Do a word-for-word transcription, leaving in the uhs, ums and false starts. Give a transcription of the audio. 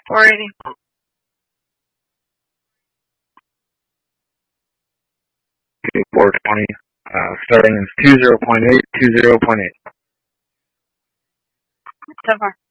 four eighty. four twenty. Uh, starting is two zero point eight, two zero point eight. So far.